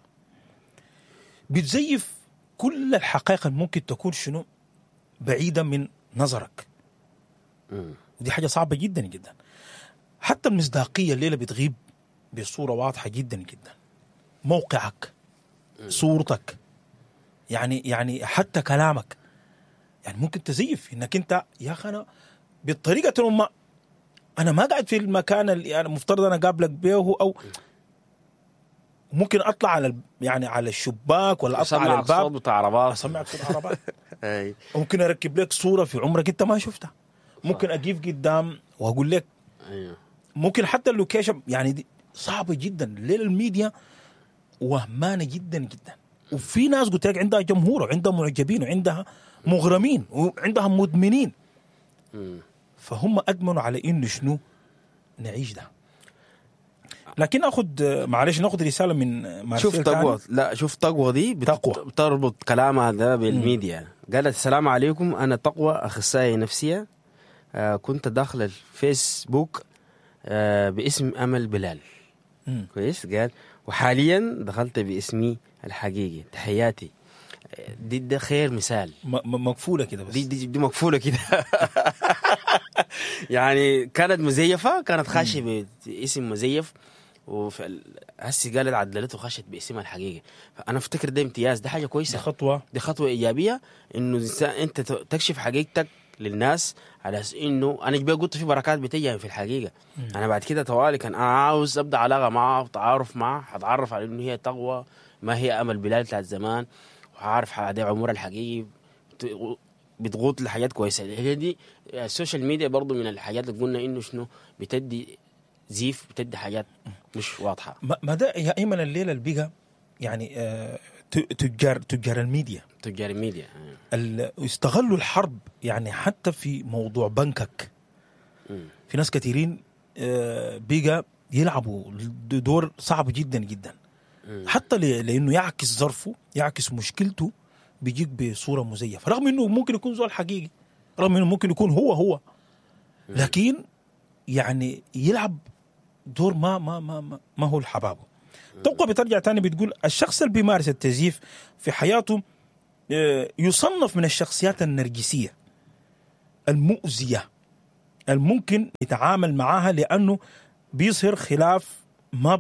بتزيف كل الحقائق ممكن تكون شنو بعيدة من نظرك، ودي حاجة صعبة جدا جدا. حتى المصداقية الليلة بتغيب بصورة واضحة جدا جدا. موقعك، صورتك، يعني حتى كلامك، يعني ممكن تزيف انك انت يا اخي انا بالطريقة ما انا ما قاعد في المكان اللي انا مفترض انا قابلك به، او ممكن اطلع على يعني على الشباك ولا اطلع على الباب صوت بتاع عربات، اسمعك صوت عربات. ممكن اركب لك صورة في عمرك انت ما شفتها، ممكن اجيب قدام واقول لك، ممكن حتى اللوكيشن. يعني دي صعبة جدا. الليلة الميديا وهمانة جدا جدا. وفي ناس قلت لك عندها جمهور وعندها معجبين وعندها مغرمين وعندها مدمنين، فهم أدمنوا على إنه شنو نعيش ده. لكن معلش ناخذ رسالة من مارسيل. شوف تقوى، لا شوف تقوى دي بتربط كلامها ده بالميديا. قالت السلام عليكم، أنا تقوى أخصائية نفسية، كنت داخل الفيسبوك باسم أمل بلال. كويس. قال وحاليا دخلت باسمي الحقيقي، تحياتي. دي خير مثال. مقفولة كده بس. دي مقفولة كده. يعني كانت مزيفة، كانت خاشة باسم مزيف، هسي قالت عدلته خشت باسمها الحقيقي. فأنا أفتكر ده امتياز، ده حاجة كويسة، دي خطوة إيجابية إنه أنت تكشف حقيقتك للناس، على إنه أنا جبت قلت في بركات بتجي في الحقيقة. أنا بعد كده طوالي كان أنا عاوز أبدأ علاقة معه وتعارف معه، هتعرف على إنه هي تقوى ما هي أمل بلال بتاعت زمان، وعارف على عمر الحقيقي، بتغوط لحاجات كويسة. هي دي السوشيال ميديا برضو من الحاجات اللي قلنا إنه شنو بتدي زيف، بتدي حاجات مش واضحة. ما ده يا أيمن الليلة البيجا يعني تجار الميديا استغلوا الحرب. يعني حتى في موضوع بنكك في ناس كثيرين بيجا يلعبوا دور صعب جدا جدا، حتى لأنه يعكس ظرفه، يعكس مشكلته، بيجيك بصورة مزيفة، رغم أنه ممكن يكون زول حقيقي، رغم أنه ممكن يكون هو لكن يعني يلعب دور ما هو الحبابه. توقع بترجع تاني بتقول الشخص اللي بيمارس التزييف في حياته يصنف من الشخصيات النرجسية المؤذية الممكن يتعامل معاها، لأنه بيظهر خلاف ما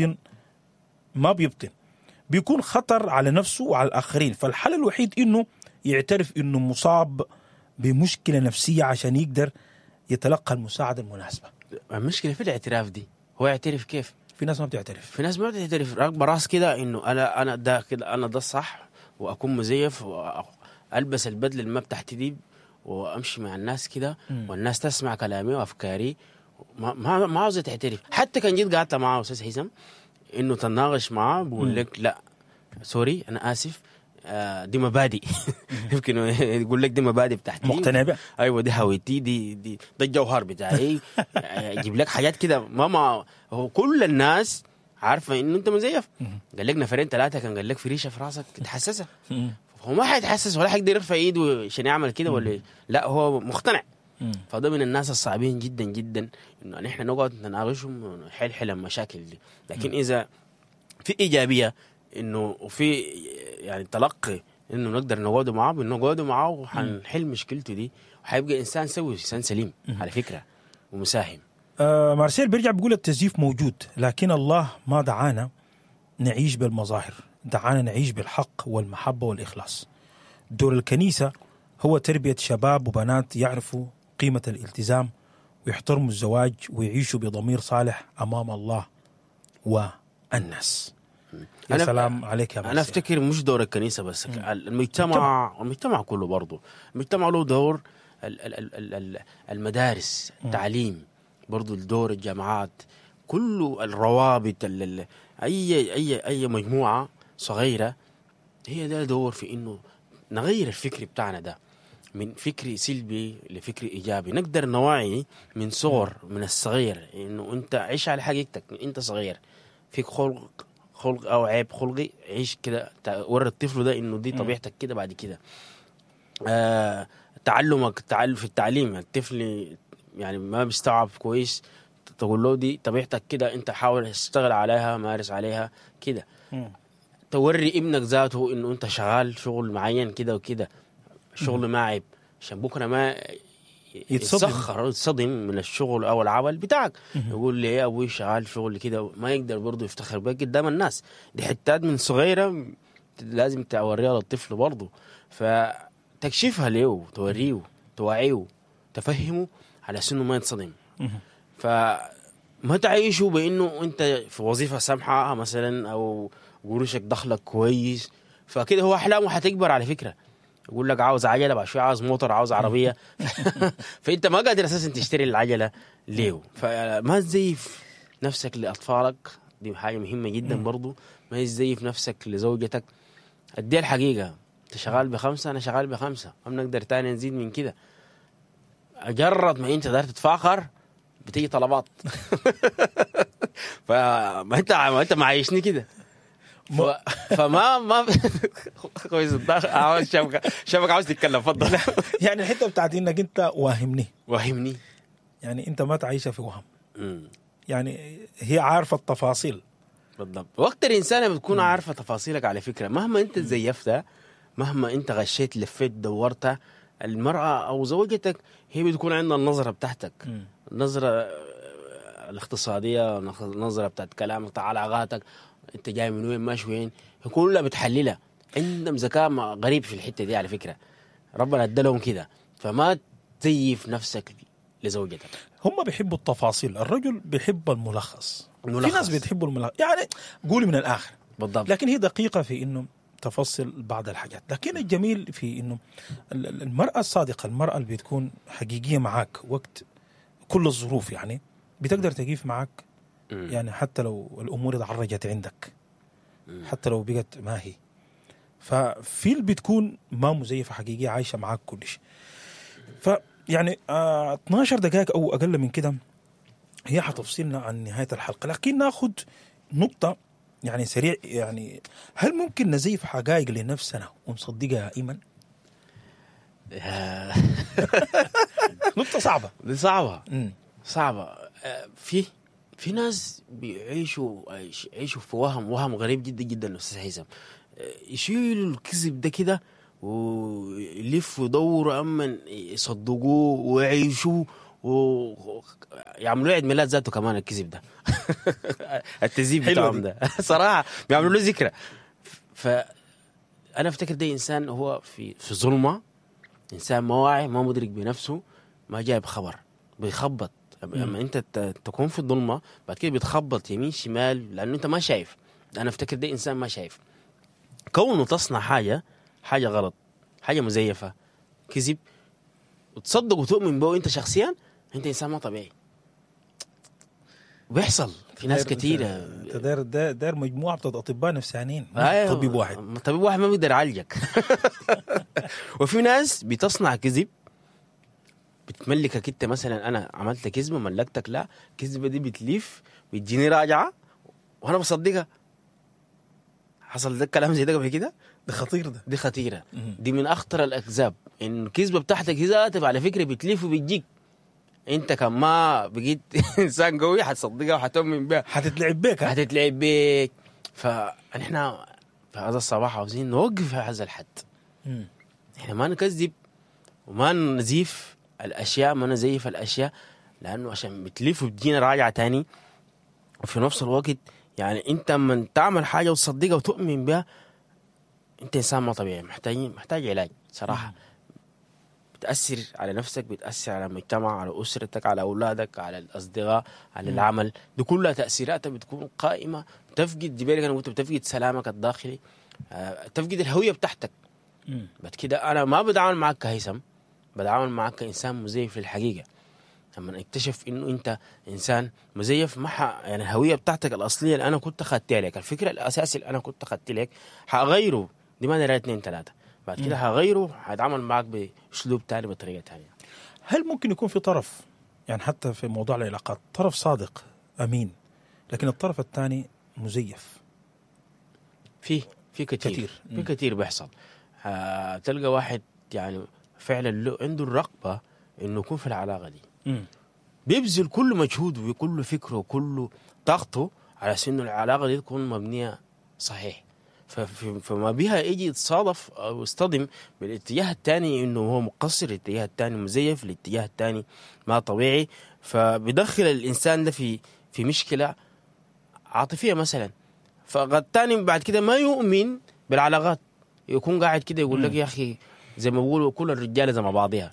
بيبطن بيكون خطر على نفسه وعلى الآخرين. فالحل الوحيد إنه يعترف إنه مصاب بمشكلة نفسية عشان يقدر يتلقى المساعدة المناسبة. المشكلة في الاعتراف دي، هو يعترف كيف؟ في ناس ما بتعترف، في ناس ما بتعترف، راكبه راس كده انه انا ده كده، انا ده الصح، واكون مزيف والبس البدله اللي ما بتاعتي دي وامشي مع الناس كده والناس تسمع كلامي وافكاري. ما عاوزه تعترف. حتى كان جيت قعدت معاه استاذ حسام انه تناقش معاه بقول لك لا سوري انا اسف، دي مبادئ. يمكن يقول لك دي مبادئ بتاعتي مقتنع بها. ايوه دي هويتي، ده الجوهر بتاعي. يجيب لك حاجات كده ما هو كل الناس عارفه انه انت مزيف. قال لك نفرين ثلاثه كان قال لك في ريشه في راسك تتحسسها، هو ما حيتحسس ولا حيقدر يرفع ايده عشان يعمل كده ولا لا، هو مقتنع. فده من الناس الصعبين جدا جدا انه نحن نقعد نناقشهم ونحل المشاكل دي. لكن اذا في ايجابيه انه وفي يعني تلقي انه نقدر نقعد معاه وحنحل مشكلته دي، وحيبقى انسان سوي، انسان سليم على فكره ومساهم. مارسيل بيرجع بيقول التزييف موجود، لكن الله ما دعانا نعيش بالمظاهر، دعانا نعيش بالحق والمحبة والإخلاص. دور الكنيسة هو تربية شباب وبنات يعرفوا قيمة الالتزام ويحترموا الزواج ويعيشوا بضمير صالح أمام الله والناس. يا سلام عليك يا مارسيل. أنا أفتكر مش دور الكنيسة بس، المجتمع كله برضو. المجتمع له دور، المدارس، التعليم برضو، الدور الجامعات، كل الروابط، أي مجموعة صغيرة هي ده دور في إنه نغير الفكر بتاعنا ده من فكر سلبي لفكر إيجابي. نقدر نوعي من صغر، من الصغير، إنه أنت عيش على حقيقتك، أنت صغير فيك خلق أو عيب خلقي، عيش كده، وري الطفل ده إنه دي طبيعتك كده. بعد كده تعلمك في التعليم، الطفل يعني ما بيستوعب كويس، تقول له دي طبيعتك كده، أنت حاول تشتغل عليها، مارس عليها كده. توري ابنك ذاته إنه أنت شغال شغل معين كده وكده، الشغل ما عيب، عشان بكرة ما يتصدم من الشغل او العمل بتاعك. يقول لي يا ابوي شغال شغل كده، ما يقدر برضه يفتخر بك قدام الناس. دي حتات من صغيره لازم توريها للطفل برضه، فتكشفها له، توريه، توعيه، تفهمه على سنه ما يتصدم. فما تعيشه بانه انت في وظيفه سامحه مثلا او قروشك دخلك كويس، فكده هو احلامه حتكبر على فكره. يقول لك عاوز عجله، بعد شويه عاوز موتور، عاوز عربيه. فانت ما قادر اساسا تشتري العجله ليه. فما تزيف نفسك لاطفالك، دي حاجه مهمه جدا برضو. ما تزيف نفسك لزوجتك، ادي الحقيقه، انت شغال ب5 انا شغال ب5، ما نقدر تاني نزيد من كده. اجرد ما انت قدرت تتفاخر بتيجي طلبات. فما انت معيشني كده. فما كويس. شافك عاوز تتكلم، فضل. يعني الحته بتاعت انك انت واهمني، يعني انت ما تعيشها في وهم. يعني هي عارفه التفاصيل بالضبط. وقت الانسان بتكون عارفه تفاصيلك على فكره، مهما انت زيفتها، مهما انت غشيت لفيت دورتها، المراه او زوجتك هي بتكون عندها النظره بتاعتك، النظره الاقتصاديه، النظره بتاعت كلامك، بتاع علاقاتك، انت جاي من وين ماشي وين، كلها بتحللها. عندهم ذكاء غريب في الحته دي على فكره، ربنا ادالهم كده. فما تزيف نفسك لزوجتك. هم بيحبوا التفاصيل، الرجل بيحب الملخص. في ناس بيحبوا الملخص، يعني قولي من الاخر بالضبط. لكن هي دقيقه في انه تفصل بعض الحاجات. لكن الجميل في انه المراه الصادقه، المراه اللي بتكون حقيقيه معاك وقت كل الظروف، يعني بتقدر تقيف معاك، يعني حتى لو الأمور اتعرجت عندك، حتى لو بقت ما هي. ففي اللي بتكون ما مزيفة حقيقية عايشة معاك كل شيء. فيعني 12 دقائق أو أقل من كده هي حتفصلنا عن نهاية الحلقة، لكن ناخد نقطة يعني سريع. يعني هل ممكن نزيف حقائق لنفسنا ونصدقها إيمان؟ نقطة صعبة. دي صعبة. في ناس بيعيشوا في وهم غريب جدا جدا. أستاذ حسام، يشيلوا الكذب ده كده ويلفوا يدوروا أما يصدقوه ويعيشوه ويعملوا له عيد ميلاد ذاته كمان الكذب ده. التزييف بتاعهم ده صراحة بيعملوا له ذكرى. فأنا أفتكر ده إنسان هو في ظلمة، إنسان ما واعي، ما مدرك بنفسه، ما جايب خبر، بيخبط. لما أنت تكون في الظلمة بعد كده بتخبط يمين شمال لأنه أنت ما شايف. أنا أفتكر ده إنسان ما شايف. كونه تصنع حاجة غلط، حاجة مزيفة، كذب، وتصدق وتؤمن به أنت شخصيا، أنت إنسان ما طبيعي. بيحصل في ناس كثيرة. داير مجموعة بتاعت أطباء نفسانيين، طبيب واحد ما بيقدر يعالجك. وفي ناس بتصنع كذب بتملكك انت. مثلا انا عملت كذبه ملكتك، لا الكذبه دي بتلف بتجيني راجعه وانا بصدقها. حصل ده كلام زي ده قبل كده. ده خطير، دي خطيره. دي من اخطر الاكذاب. ان الكذبه بتاعتك ذاتها على فكره بتلف وبتجيك انت كما بقيت انسان قوي، حتصدقها وحتؤمن بها، حتتلعب بيك. فنحن في هذا الصباح عاوزين نوقف هذا الحد. احنا ما نكذب وما نزيف الاشياء، ما نزيف الاشياء، لانه عشان بتلف وبتجينا راجعه تاني. وفي نفس الوقت يعني انت من تعمل حاجه وتصدقها وتؤمن بها، انت انسان ما طبيعي، محتاج علاج صراحه. بتاثر على نفسك، بتاثر على المجتمع، على اسرتك، على اولادك، على الاصدقاء، على العمل. دي كلها تاثيراتها بتكون قائمه. بتفقد جبالك، انا قلت بتفقد سلامك الداخلي، تفقد الهويه بتاعتك. بعد كده انا ما بدعامل معك كهيثم، بدعامل معك كإنسان مزيف للحقيقة. لما اكتشف إنه أنت إنسان مزيف، يعني الهوية بتاعتك الأصلية اللي أنا كنت أخدتها لك، الفكرة الأساسي اللي أنا كنت أخدت لك، حأغيره. دي ما نرى 2 3 بعد كده حأغيره، حأتعامل معك بأسلوب تاني، بطريقة تانية. هل ممكن يكون في طرف، يعني حتى في موضوع العلاقات، طرف صادق أمين لكن الطرف الثاني مزيف؟ في كتير بيحصل. تلقى واحد يعني فعلا عنده الرغبة انه يكون في العلاقة دي، بيبذل كل مجهوده وكل فكره وكل طاقته على انه العلاقة دي تكون مبنية صحيح. فما بها يجي يتصادف او يصطدم بالاتجاه الثاني انه هو مقصر، الاتجاه الثاني مزيف، الاتجاه الثاني ما طبيعي، فبيدخل الانسان ده في مشكلة عاطفية مثلا. فقد تاني بعد كده ما يؤمن بالعلاقات، يكون قاعد كده يقول لك يا اخي زي ما بيقولوا كل الرجاله زي ما بعضيها.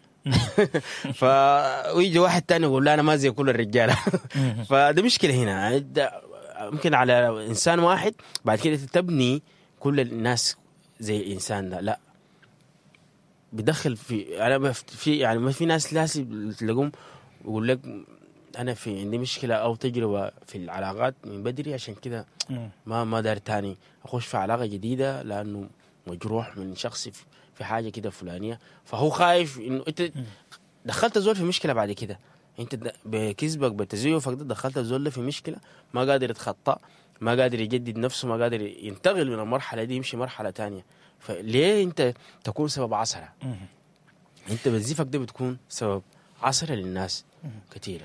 ويجي واحد تاني يقول لا انا ما زي كل الرجاله. فده مشكله هنا. ممكن على انسان واحد بعد كده تبني كل الناس زي الانسان ده، لا بدخل في. انا في يعني ما في ناس تلاقوهم يقول لك انا في عندي مشكله او تجربه في العلاقات من بدري، عشان كده ما دار تاني اخش في علاقه جديده لانه مجروح من شخص في حاجه كده فلانيه. فهو خايف انه انت دخلت زول في مشكله، بعد كده انت بكذبك بتزيفك ده دخلت زول في مشكله، ما قادر يتخطى، ما قادر يجدد نفسه، ما قادر ينتقل من المرحله دي يمشي مرحله تانية. فليه انت تكون سبب عصره؟ انت بتزيفك ده بتكون سبب عصره للناس كثيره.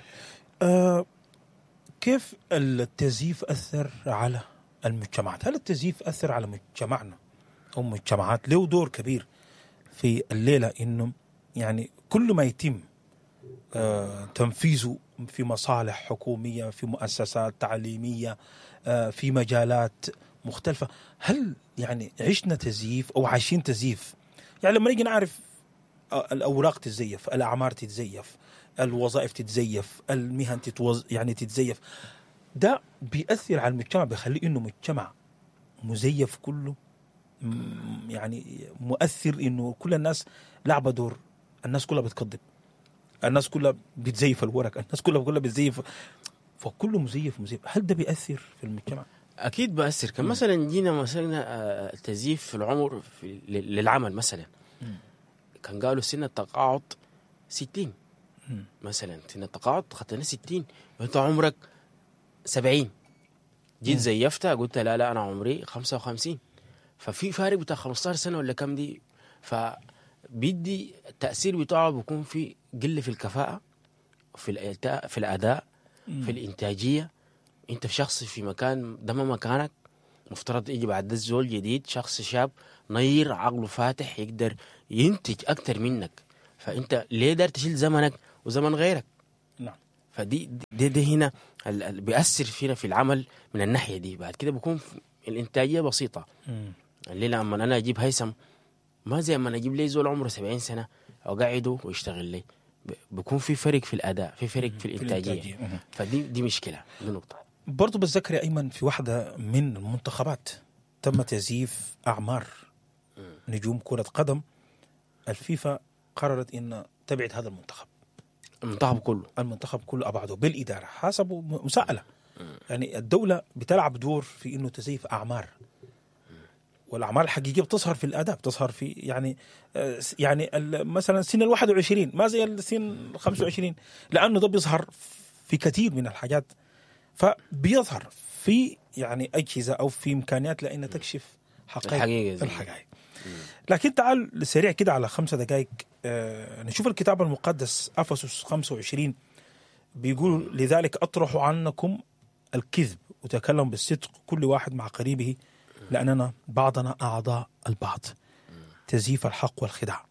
كيف التزييف أثر على المجتمعات؟ هل التزييف أثر على مجتمعنا أو مجتمعات؟ له دور كبير في الليلة، إنه يعني كل ما يتم تنفيذه في مصالح حكومية، في مؤسسات تعليمية، في مجالات مختلفة، هل يعني عشنا تزييف أو عايشين تزييف؟ يعني لما نيجي نعرف الأوراق تتزيف، الأعمار تتزيف، الوظائف تتزيف، المهن يعني تتزيف، ده بيأثر على المجتمع، بيخليه إنه مجتمع مزيف كله. يعني مؤثر إنه كل الناس لعبة دور، الناس كلها بتكذب، الناس كلها بتزيف الورق، الناس كلها بتزيف، فكله مزيف. هل ده بيأثر في المجتمع؟ أكيد بيأثر. كان مثلا جينا مثلا التزييف في العمر للعمل مثلا، كان قالوا سن التقاعد 60 مثلا، سن التقاعد خدنا 60 وانت عمرك 70. جيت زيفتها قلت لا انا عمري 55، ففي فارق بتاع 15 سنه ولا كم دي. فبيدي التاثير بتاعه بيكون في قله في الكفاءه، في الاداء، في الانتاجيه. انت في شخص في مكان ده ما مكانك، مفترض يجي بعد الزول جديد، شخص شاب نير عقله فاتح يقدر ينتج اكتر منك. فانت ليه دار تشيل زمنك وزمن غيرك؟ فدي ده هنا بيأثر فينا في العمل من الناحية دي. بعد كده بكون الإنتاجية بسيطة. الليلة أما أنا أجيب هيثم ما زي أما أنا أجيب لي زول عمره 70 سنة وقاعده ويشتغل لي، بكون في فرق في الأداء، في فرق في الإنتاجية. فدي مشكلة، دي نقطة. برضو بتذكر يا أيمن في واحدة من المنتخبات تم تزييف أعمار نجوم كرة قدم، الفيفا قررت إن تبعد هذا المنتخب كله أبعده بالإدارة حسب مساءلة. يعني الدولة بتلعب دور في إنه تزييف أعمار، والأعمار الحقيقية بتظهر في الأداء، بتظهر في يعني مثلا سن 21 ما زي السن 25، لأنه ده بيظهر في كثير من الحاجات، فبيظهر في يعني أجهزة أو في إمكانيات لأن تكشف الحقائق. لكن تعال سريع كده على 5 دقائق نشوف الكتاب المقدس أفسس 25 بيقول: لذلك أطرح عنكم الكذب وتكلم بالصدق كل واحد مع قريبه، لأننا بعضنا أعضاء البعض. تزييف الحق والخداع.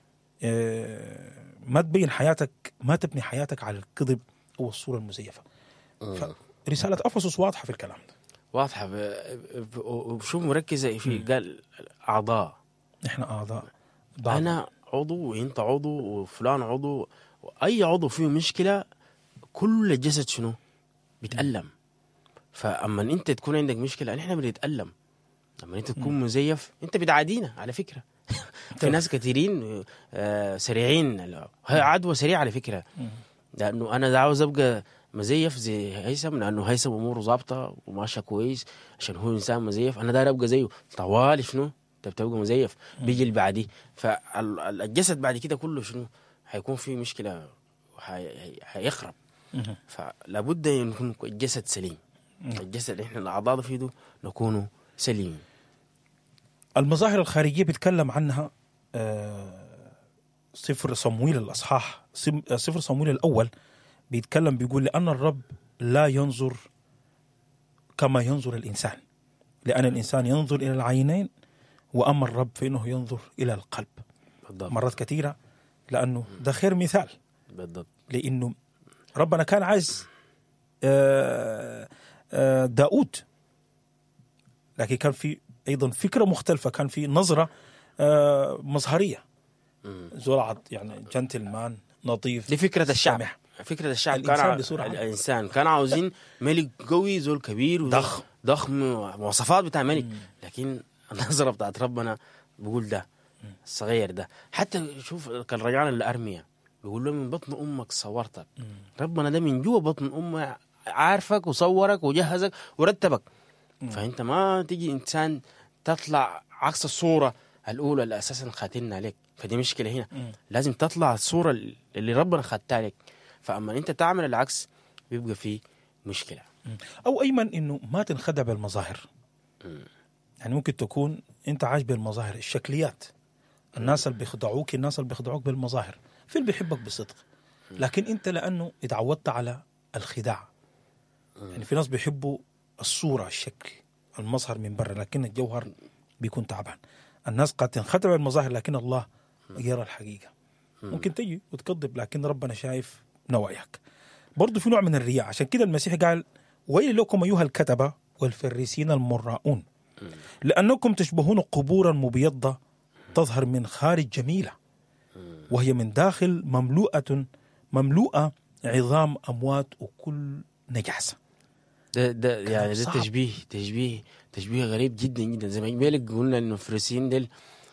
ما تبين حياتك، ما تبني حياتك على الكذب أو الصورة المزيفة. فرسالة أفسس واضحة في الكلام ده، واضحة وشو مركزة في قال أعضاء. إحنا أعضاء بعض. أنا عضو وإنت عضو وفلان عضو، وأي عضو فيه مشكلة كل الجسد شنو بيتألم. فأما أنت تكون عندك مشكلة نحن بنتألم. لما أنت تكون مزيف أنت بتعادينا على فكرة. في ناس كثيرين سريعين، هي عدوى سريعة على فكرة. لأنه أنا عاوز أبقى مزيف زي هيثم، لأنه هيثم أموره ظابطة وماشى كويس عشان هو إنسان مزيف، أنا داير أبقى زيه. طوالي شنو تبقى مزيف بيجي اللي بعديه، فالجسد بعد كده كله شنو هيكون فيه مشكلة هيخرب. فلابد أن يكون الجسد سليم. الجسد إحنا الأعضاء فيه نكونوا سليم. المظاهر الخارجية بيتكلم عنها سفر صمويل الأول بيتكلم بيقول: لأن الرب لا ينظر كما ينظر الإنسان، لأن الإنسان ينظر إلى العينين وأما الرب فإنه ينظر إلى القلب. بالضبط. مرات كثيرة، لأنه ده خير مثال. بالضبط. لأنه ربنا كان عايز داود، لكن كان في أيضا فكرة مختلفة، كان في نظرة مظهرية، زرعة يعني جنتلمان نظيف. دي فكرة الشعب. فكرة الشعب كان الإنسان كان عاوزين ملك قوي، زول كبير ضخم مواصفات بتاع ملك. لكن النظرة بتاعت ربنا بيقول ده الصغير ده. حتى شوف كان رجعنا للأرمية بيقول له من بطن أمك صورتك. ربنا ده من جوا بطن أمك عارفك وصورك وجهزك ورتبك. فأنت ما تيجي إنسان تطلع عكس الصورة الأولى اللي أساسا خاتلنا عليك. فدي مشكلة هنا. لازم تطلع الصورة اللي ربنا خاتها عليك. فأما أنت تعمل العكس بيبقى فيه مشكلة. أو أيمن إنه ما تنخدع بالمظاهر. يعني ممكن تكون أنت عايش بالمظاهر، الشكليات، الناس اللي بيخدعوك، الناس اللي بيخدعوك بالمظاهر، في اللي بيحبك بصدق، لكن أنت لأنه اتعودت على الخداع. يعني في ناس بيحبوا الصورة، الشكل، المظهر من برا، لكن الجوهر بيكون تعبان. الناس قد تنخدع بالمظاهر لكن الله يرى الحقيقة. ممكن تجي وتكذب لكن ربنا شايف نواياك. برضو في نوع من الرياء. عشان كده المسيح قال: ويل لكم أيها الكتبة والفريسين المراؤون، لأنكم تشبهون قبورا مبيضة تظهر من خارج جميلة وهي من داخل مملوءة عظام أموات وكل نجاسة. ده يعني ده تشبيه غريب جدا جدا. زي ما بالك قلنا إنه الفريسيين دل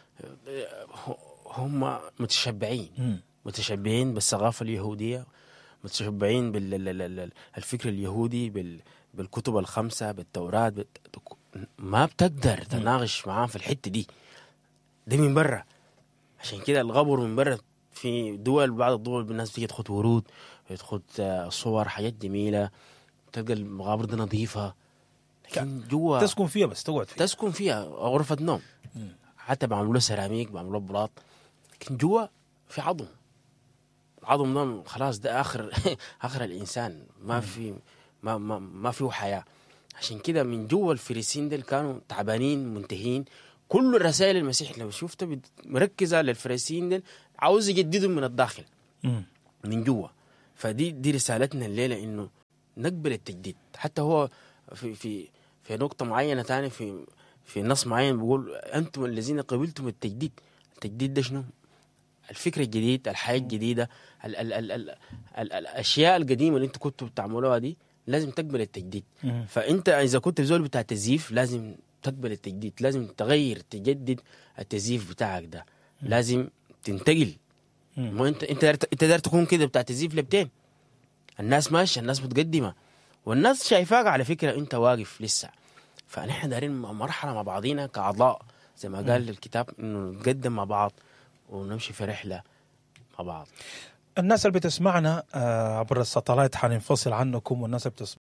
هم متشبعين بالثقافة اليهودية، متشبعين بالفكر اليهودي، بالكتب الخمسة، بالتوراة. ما بتقدر تناقش معاهم في الحتة دي. ده من برا. عشان كده الغبر من برا. في دول، بعض الدول الناس بتيجي تاخد ورود، تاخد صور، حاجات جميلة، تلقى المغابر دي نظيفة، لكن جوا تسكن فيها، بس تسكن فيها غرفة نوم. حتى بعملوا سيراميك، بعملوا بلاط، لكن جوا في عظم ده خلاص ده آخر الإنسان. ما فيه حياة. عشان كده من جوا الفريسين دول كانوا تعبانين منتهين. كل الرسائل المسيح لو شفتها مركزة للفريسين دول، عاوز يجددهم من الداخل من جوا. فدي رسالتنا الليلة، إنه نقبل التجديد. حتى هو في نقطة معينة تاني في نص معين بيقول أنتم الذين قبلتم التجديد. التجديد ده شنو؟ الفكر الجديد، الحياة الجديدة، ال ال ال ال ال الأشياء القديمة اللي أنتم كنتوا بتعملوها دي لازم تقبل التجديد. فأنت إذا كنت بزول بتاع تزييف لازم تقبل التجديد، لازم تغير تجدد التزييف بتاعك ده، لازم تنتقل. ما انت داير تكون كده بتاع تزييف لبتين، الناس ماشيه، الناس متقدمه، والناس شايفاك على فكره انت واقف لسه. فنحن دايرين مرحله مع بعضينا كاعضاء زي ما قال الكتاب، انه نتقدم مع بعض ونمشي في رحله مع بعض. الناس اللي بتسمعنا عبر الساتلايت حننفصل عنكم، والناس اللي